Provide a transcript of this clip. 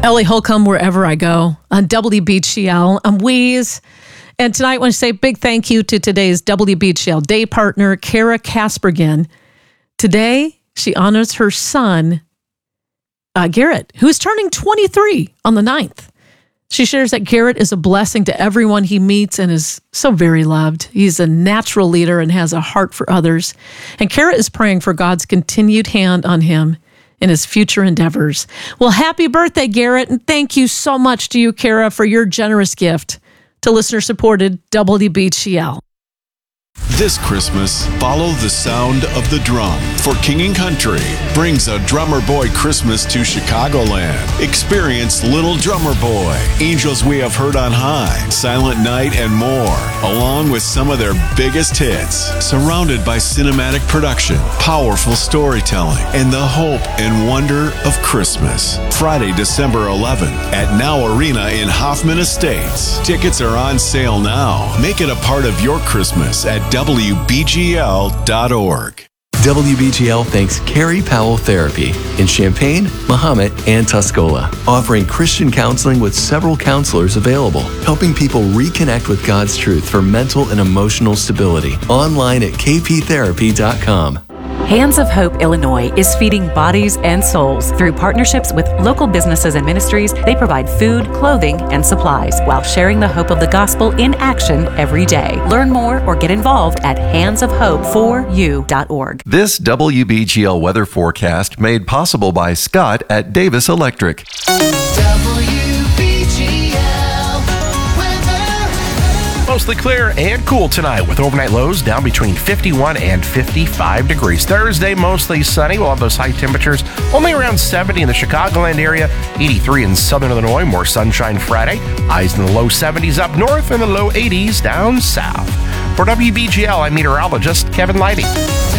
Ellie Holcomb, Wherever I Go on WBGL. I'm Wheeze. And tonight I want to say a big thank you to today's WBGL day partner, Kara Kaspergin. Today, she honors her son, Garrett, who is turning 23 on the 9th. She shares that Garrett is a blessing to everyone he meets and is so very loved. He's a natural leader and has a heart for others. And Kara is praying for God's continued hand on him in his future endeavors. Well, happy birthday, Garrett, and thank you so much to you, Kara, for your generous gift to listener-supported WBGL. This Christmas, follow the sound of the drum, for King & Country brings a Drummer Boy Christmas to Chicagoland. Experience Little Drummer Boy, Angels We Have Heard on High, Silent Night, and more, along with some of their biggest hits. Surrounded by cinematic production, powerful storytelling, and the hope and wonder of Christmas. Friday, December 11th at Now Arena in Hoffman Estates. Tickets are on sale now. Make it a part of your Christmas at WBGL.org. WBGL thanks Carrie Powell Therapy in Champaign, Mahomet, and Tuscola, offering Christian counseling with several counselors available, helping people reconnect with God's truth for mental and emotional stability. Online at kptherapy.com. Hands of Hope Illinois is feeding bodies and souls. Through partnerships with local businesses and ministries, they provide food, clothing, and supplies while sharing the hope of the gospel in action every day. Learn more or get involved at handsofhope4u.org. This WBGL weather forecast made possible by Scott at Davis Electric. Mostly clear and cool tonight with overnight lows down between 51 and 55 degrees. Thursday, mostly sunny. We'll have those high temperatures only around 70 in the Chicagoland area, 83 in southern Illinois, more sunshine Friday. Highs in the low 70s up north and the low 80s down south. For WBGL, I'm meteorologist Kevin Leidy.